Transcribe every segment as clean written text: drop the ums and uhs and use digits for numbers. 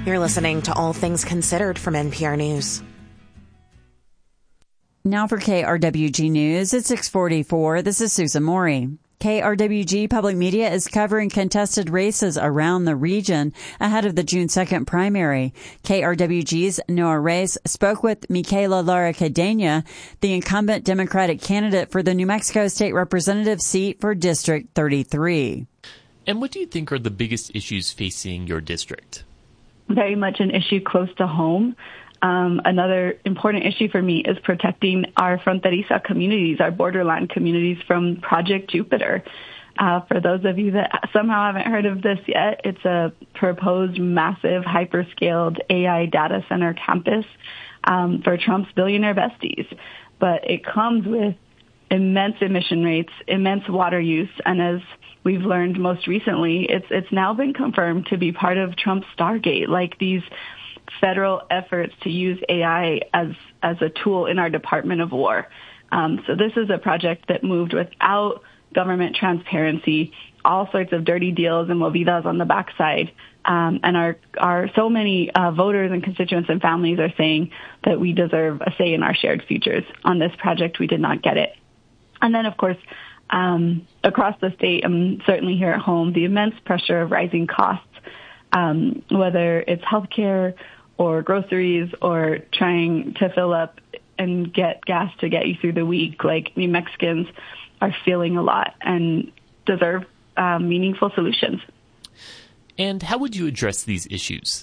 You're listening to All Things Considered from NPR News. Now for KRWG News at 6:44. This is Susan Morey. KRWG Public Media is covering contested races around the region ahead of the June 2nd primary. KRWG's Noah Reyes spoke with Michaela Lara Cadena, the incumbent Democratic candidate for the New Mexico State Representative seat for District 33. And what do you think are the biggest issues facing your district? Very much an issue close to home. Another important issue for me is protecting our fronteriza communities, our borderland communities from Project Jupiter. For those of you that somehow haven't heard of this yet, it's a proposed massive hyperscaled AI data center campus for Trump's billionaire besties. But it comes with immense emission rates, immense water use, and as we've learned most recently, it's now been confirmed to be part of Trump's Stargate, like these federal efforts to use AI as a tool in our Department of War. So this is a project that moved without government transparency, all sorts of dirty deals and movidas on the backside. And our so many voters and constituents and families are saying that we deserve a say in our shared futures. On this project, we did not get it. And then, of course, across the state, and certainly here at home, the immense pressure of rising costs, whether it's healthcare or groceries or trying to fill up and get gas to get you through the week. Like, New Mexicans are feeling a lot and deserve meaningful solutions. And how would you address these issues?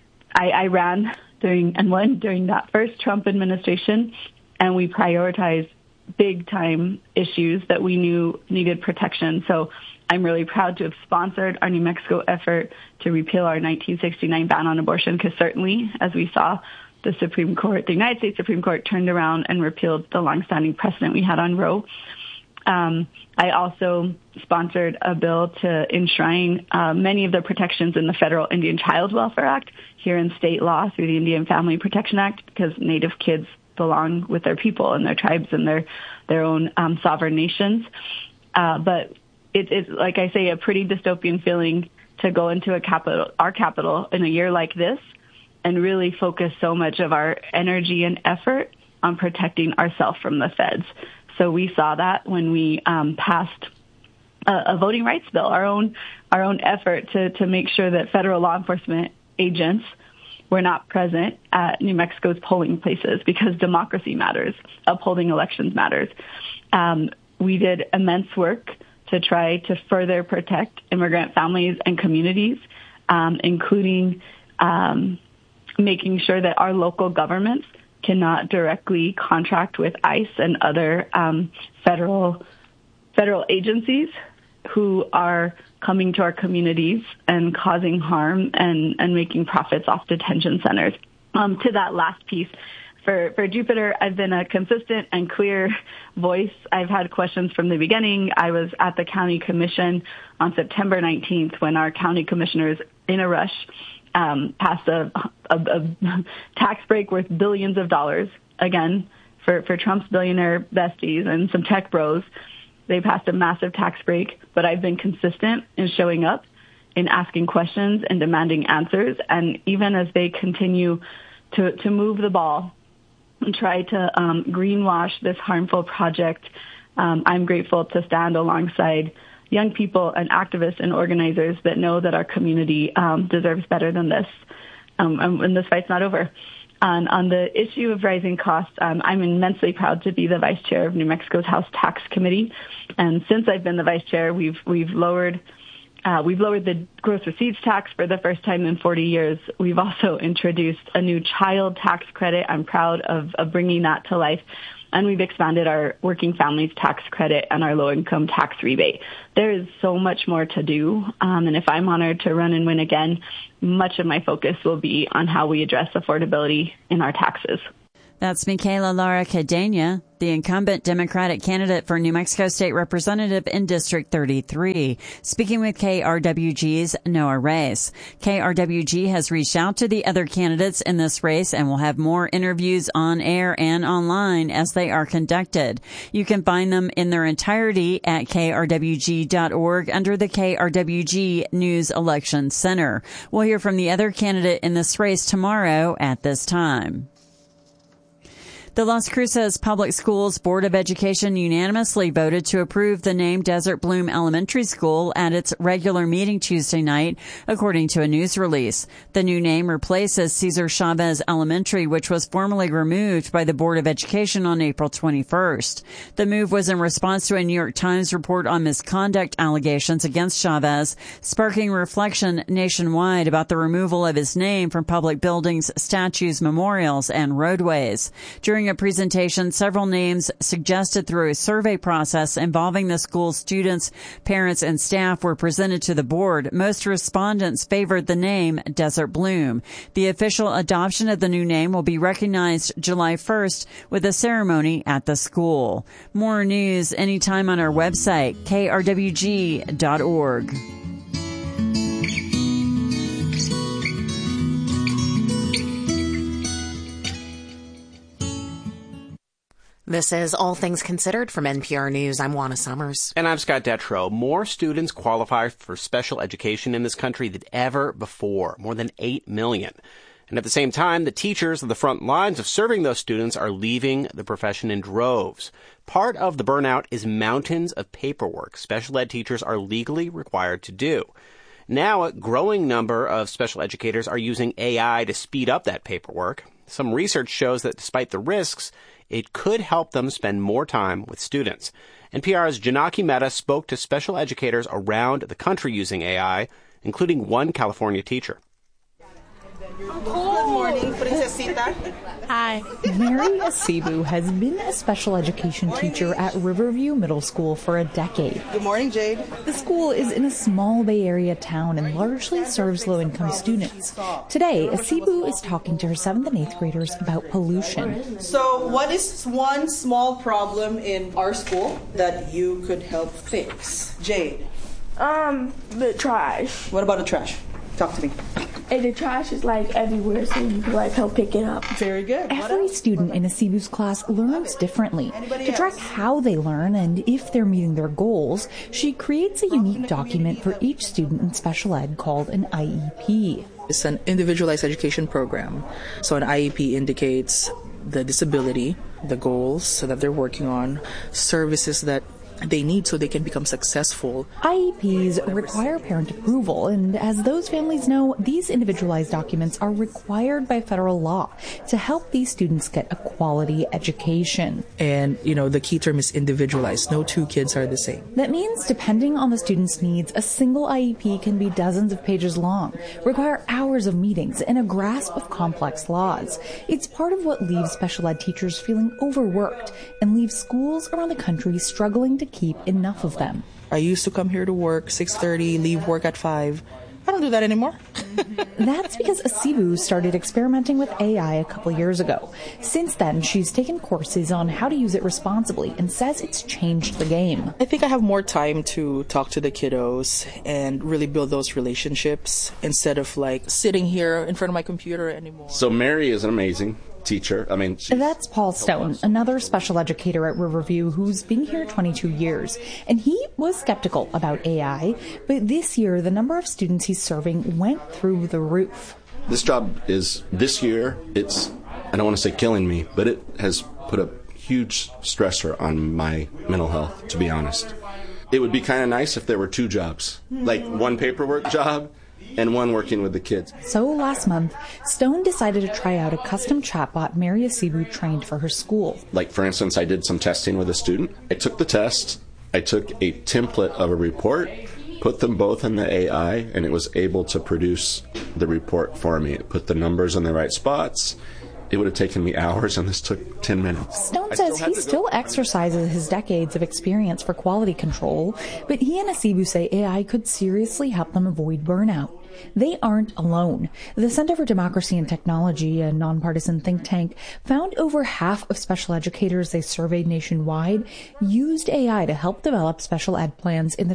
I ran won during that first Trump administration, and we prioritized big-time issues that we knew needed protection. So I'm really proud to have sponsored our New Mexico effort to repeal our 1969 ban on abortion, because certainly, as we saw, the United States Supreme Court turned around and repealed the longstanding precedent we had on Roe. I also sponsored a bill to enshrine many of the protections in the Federal Indian Child Welfare Act here in state law through the Indian Family Protection Act, because Native kids belong with their people and their tribes and their own sovereign nations. But it's, like I say, a pretty dystopian feeling to go into our capital in a year like this and really focus so much of our energy and effort on protecting ourselves from the feds. So we saw that when we passed a voting rights bill, our own effort to make sure that federal law enforcement agents were not present at New Mexico's polling places, because democracy matters, upholding elections matters. We did immense work to try to further protect immigrant families and communities, including making sure that our local governments cannot directly contract with ICE and other federal agencies who are coming to our communities and causing harm and making profits off detention centers. To that last piece, for Jupiter, I've been a consistent and clear voice. I've had questions from the beginning. I was at the county commission on September 19th when our county commissioners, in a rush, passed a tax break worth billions of dollars, again, for Trump's billionaire besties and some tech bros. They passed a massive tax break, but I've been consistent in showing up, in asking questions and demanding answers. And even as they continue to move the ball and try to greenwash this harmful project, I'm grateful to stand alongside young people and activists and organizers that know that our community deserves better than this. And this fight's not over. On the issue of rising costs, I'm immensely proud to be the vice chair of New Mexico's House Tax Committee. And since I've been the vice chair, we've lowered the gross receipts tax for the first time in 40 years. We've also introduced a new child tax credit. I'm proud of bringing that to life. And we've expanded our working families tax credit and our low-income tax rebate. There is so much more to do. And if I'm honored to run and win again, much of my focus will be on how we address affordability in our taxes. That's Michaela Lara Cadena, the incumbent Democratic candidate for New Mexico State Representative in District 33, speaking with KRWG's Noah Race. KRWG has reached out to the other candidates in this race and will have more interviews on air and online as they are conducted. You can find them in their entirety at krwg.org under the KRWG News Election Center. We'll hear from the other candidate in this race tomorrow at this time. The Las Cruces Public Schools Board of Education unanimously voted to approve the name Desert Bloom Elementary School at its regular meeting Tuesday night, according to a news release. The new name replaces Cesar Chavez Elementary, which was formally removed by the Board of Education on April 21st. The move was in response to a New York Times report on misconduct allegations against Chavez, sparking reflection nationwide about the removal of his name from public buildings, statues, memorials, and roadways. During a presentation, several names suggested through a survey process involving the school's students, parents, and staff were presented to the board. Most respondents favored the name Desert Bloom. The official adoption of the new name will be recognized July 1st with a ceremony at the school. More news anytime on our website, krwg.org. This is All Things Considered from NPR News. I'm Juana Summers. And I'm Scott Detrow. More students qualify for special education in this country than ever before, more than 8 million. And at the same time, the teachers on the front lines of serving those students are leaving the profession in droves. Part of the burnout is mountains of paperwork special ed teachers are legally required to do. Now, a growing number of special educators are using AI to speed up that paperwork. Some research shows that despite the risks, it could help them spend more time with students. NPR's Janaki Mehta spoke to special educators around the country using AI, including one California teacher. Good morning, Princesita. Hi. Mary Asibu has been a special education teacher at Riverview Middle School for a decade. Good morning, Jade. The school is in a small Bay Area town and largely serves low-income students. Today, Asibu is talking to her 7th and 8th graders about pollution. So what is one small problem in our school that you could help fix? Jade. The trash. What about the trash? Talk to me. And the trash is like everywhere, so you can like help pick it up. Very good. Every student in Asibu's class learns differently. To track how they learn and if they're meeting their goals, she creates a unique document for each student in special ed called an IEP. It's an individualized education program. So an IEP indicates the disability, the goals that they're working on, services that they need so they can become successful. IEPs require parent approval, and as those families know, these individualized documents are required by federal law to help these students get a quality education. And, the key term is individualized. No two kids are the same. That means, depending on the student's needs, a single IEP can be dozens of pages long, require hours of meetings, and a grasp of complex laws. It's part of what leaves special ed teachers feeling overworked and leaves schools around the country struggling to keep enough of them. I used to come here to work 6:30, leave work at 5. I don't do that anymore. That's because Asibu started experimenting with AI a couple years ago. Since then, she's taken courses on how to use it responsibly and says it's changed the game. I think I have more time to talk to the kiddos and really build those relationships instead of sitting here in front of my computer anymore. So Mary is an amazing teacher. That's Paul Stone, another special educator at Riverview who's been here 22 years. And he was skeptical about AI, but this year the number of students he's serving went through the roof. This job is, this year, I don't want to say killing me, but it has put a huge stressor on my mental health, to be honest. It would be kind of nice if there were two jobs, like one paperwork job and one working with the kids. So last month, Stone decided to try out a custom chatbot Mary Asibu trained for her school. For instance, I did some testing with a student. I took the test, I took a template of a report, put them both in the AI, and it was able to produce the report for me. It put the numbers in the right spots. It would have taken me hours, and this took 10 minutes. Stone says he still exercises his decades of experience for quality control, but he and Asibu say AI could seriously help them avoid burnout. They aren't alone. The Center for Democracy and Technology, a nonpartisan think tank, found over half of special educators they surveyed nationwide used AI to help develop special ed plans in the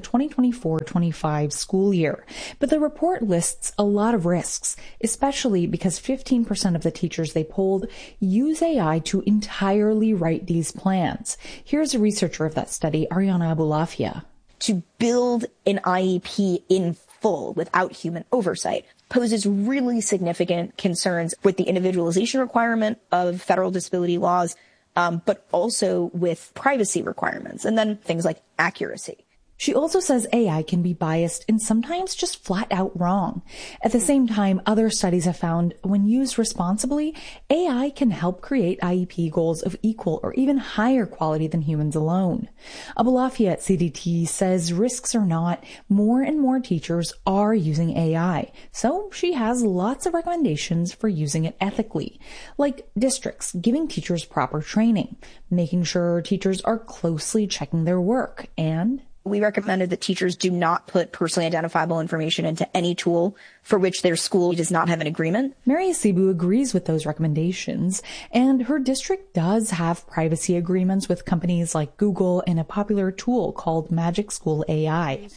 2024-25 school year. But the report lists a lot of risks, especially because 15% of the teachers they polled use AI to entirely write these plans. Here's a researcher of that study, Ariana Abulafia. To build an IEP in full without human oversight poses really significant concerns with the individualization requirement of federal disability laws, but also with privacy requirements, and then things like accuracy. She also says AI can be biased and sometimes just flat out wrong. At the same time, other studies have found when used responsibly, AI can help create IEP goals of equal or even higher quality than humans alone. Abulafia at CDT says risks or not, more and more teachers are using AI. So she has lots of recommendations for using it ethically, like districts giving teachers proper training, making sure teachers are closely checking their work, and we recommended that teachers do not put personally identifiable information into any tool for which their school does not have an agreement. Mary Asibu agrees with those recommendations, and her district does have privacy agreements with companies like Google and a popular tool called Magic School AI.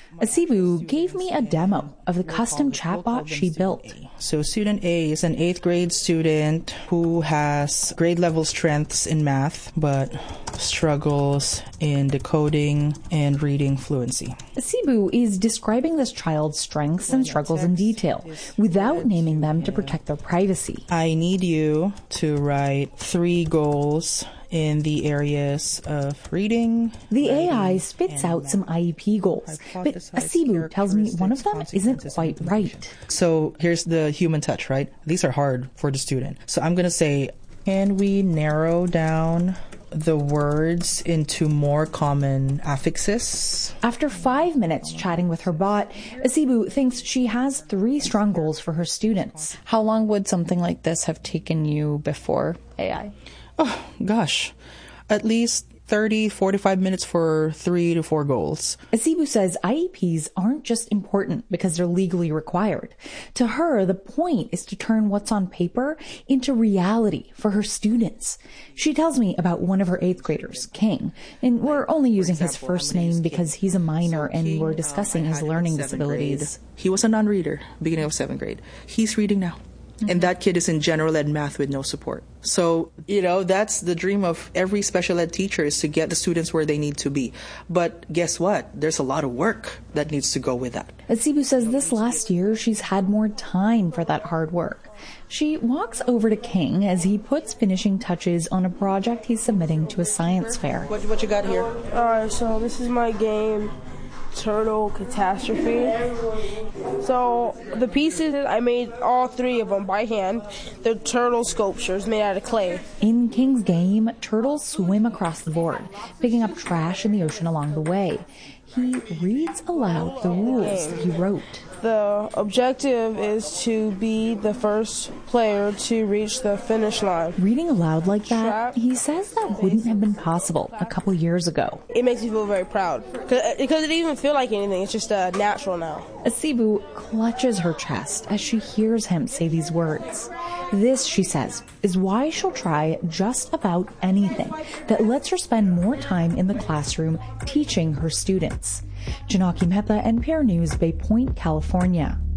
Asibu gave me a demo of the custom chatbot she built. So student A is an 8th grade student who has grade level strengths in math, but struggles in decoding and reading fluency. Asibu is describing this child's strengths and struggles in detail, without naming them to protect their privacy. I need you to write 3 goals in the areas of reading. The AI spits out some IEP goals, but Asibu tells me one of them isn't quite right. So here's the human touch, right? These are hard for the student. So I'm going to say, can we narrow down the words into more common affixes? After 5 minutes chatting with her bot, Asibu thinks she has 3 strong goals for her students. How long would something like this have taken you before AI? Oh, gosh. At least 30, 45 minutes for 3 to 4 goals. Asibu says IEPs aren't just important because they're legally required. To her, the point is to turn what's on paper into reality for her students. She tells me about one of her 8th graders, King, and we're only using his first name because he's a minor and we're discussing his learning disabilities. He was a non-reader beginning of 7th grade. He's reading now. And that kid is in general ed math with no support. So, that's the dream of every special ed teacher, is to get the students where they need to be. But guess what? There's a lot of work that needs to go with that. Asibu says this last year she's had more time for that hard work. She walks over to King as he puts finishing touches on a project he's submitting to a science fair. What you got here? Alright, so this is my game, Turtle Catastrophe. So the pieces, I made all 3 of them by hand. They're turtle sculptures made out of clay. In King's game, turtles swim across the board, picking up trash in the ocean along the way. He reads aloud the rules that he wrote. The objective is to be the first player to reach the finish line. Reading aloud like that, he says that wouldn't have been possible a couple years ago. It makes me feel very proud because it doesn't even feel like anything. It's just natural now. Asibu clutches her chest as she hears him say these words. This, she says, is why she'll try just about anything that lets her spend more time in the classroom teaching her students. Janaki Mehta, NPR News, Bay Point, California.